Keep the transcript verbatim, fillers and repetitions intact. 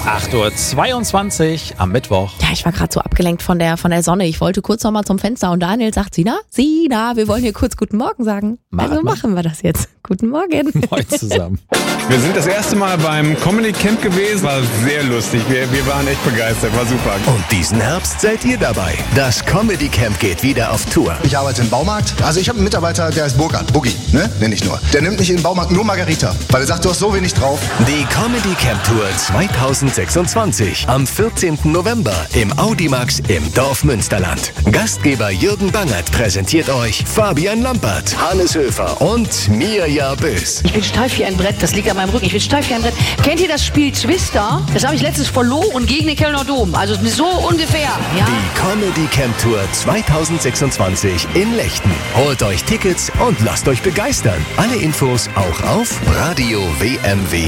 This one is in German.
acht Uhr zweiundzwanzig am Mittwoch. Ja, ich war gerade so abgelenkt von der, von der Sonne. Ich wollte kurz noch mal zum Fenster und Daniel sagt, Sina, Sina, wir wollen hier kurz Guten Morgen sagen. Machen also wir. machen wir das jetzt. Guten Morgen. Moin zusammen. Wir sind das erste Mal beim Comedy Camp gewesen. War sehr lustig. Wir, wir waren echt begeistert. War super. Und diesen Herbst seid ihr dabei. Das Comedy Camp geht wieder auf Tour. Ich arbeite im Baumarkt. Also ich habe einen Mitarbeiter, der heißt Burkhard. Boogie, ne? Nenn ich nur. Der nimmt mich in den Baumarkt nur Margarita. Weil er sagt, du hast so wenig drauf. Die Comedy Camp Tour zweitausendsechsundzwanzig am vierzehnten November im Audimax im Dorf Münsterland. Gastgeber Jürgen Bangert präsentiert euch Fabian Lampert, Hannes Höfer und Mirja Bös. Ich bin steif wie ein Brett, das liegt an meinem Rücken. Ich bin steif wie ein Brett. Kennt ihr das Spiel Twister? Das habe ich letztens verloren gegen den Kölner Dom. Also so ungefähr. Ja? Die Comedy Camp Tour zweitausendsechsundzwanzig in Lechten. Holt euch Tickets und lasst euch begeistern. Alle Infos auch auf radio w m w